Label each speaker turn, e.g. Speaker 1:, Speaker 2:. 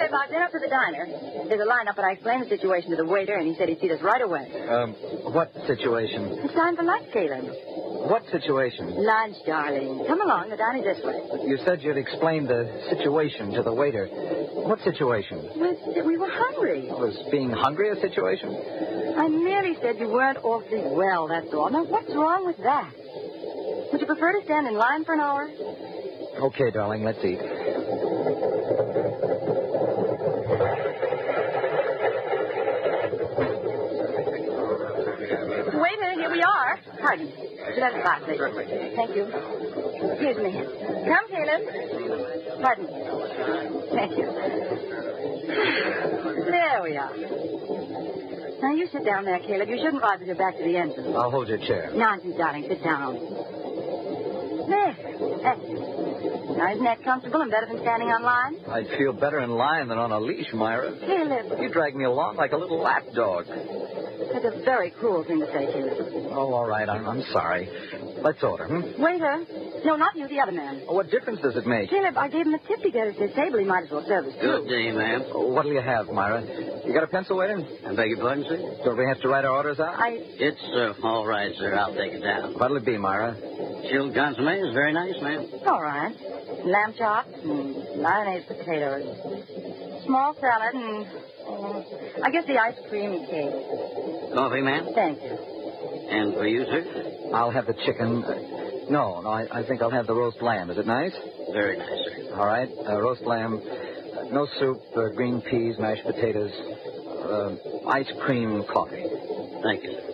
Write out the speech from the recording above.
Speaker 1: Caleb, I've been up to the diner. There's a lineup, but I explained the situation to the waiter, and he said he'd see us right away.
Speaker 2: What situation?
Speaker 1: It's time for lunch, Caleb.
Speaker 2: What situation?
Speaker 1: Lunch, darling. Come along. The diner's this way.
Speaker 2: You said you'd explained the situation to the waiter. What situation?
Speaker 1: We were hungry.
Speaker 2: Was being hungry a situation?
Speaker 1: I merely said you weren't awfully well, that's all. Now, what's wrong with that? Would you prefer to stand in line for an hour?
Speaker 2: Okay, darling, let's eat.
Speaker 1: Waiter, here we are. Pardon. Should I have a glass, please? Thank you. Excuse me. Come, Caleb. Pardon. Thank you. There we are. Now, you sit down there, Caleb. You shouldn't rise with your back to the entrance.
Speaker 2: I'll hold your chair.
Speaker 1: Nonsense, darling. Sit down. There. That's it. Now, isn't that comfortable and better than standing on line?
Speaker 2: I'd feel better in line than on a leash, Myra.
Speaker 1: Caleb.
Speaker 2: You dragged me along like a little lap dog.
Speaker 1: That's a very cruel thing to say, Caleb.
Speaker 2: Oh, all right. I'm sorry. Let's order,
Speaker 1: Waiter. No, not you, the other man.
Speaker 2: What difference does it make?
Speaker 1: Caleb, I gave him a tip to get us this table. He might as well serve us, too.
Speaker 3: Good day, ma'am.
Speaker 2: What'll you have, Myra? You got a pencil, waiter?
Speaker 3: I beg your pardon, sir?
Speaker 2: Don't we have to write our orders out?
Speaker 3: It's all right, sir. I'll take it down.
Speaker 2: What'll it be, Myra?
Speaker 3: Chilled consomme is very nice, ma'am.
Speaker 1: All right. Lamb chops and mayonnaise potatoes. Small salad and, I guess the ice cream cake.
Speaker 3: Coffee, ma'am?
Speaker 1: Thank you.
Speaker 3: And for you, sir?
Speaker 2: I'll have the chicken. No, I think I'll have the roast lamb. Is it nice?
Speaker 3: Very nice, sir.
Speaker 2: All right. Roast lamb, no soup, green peas, mashed potatoes, ice cream, coffee.
Speaker 3: Thank you, sir.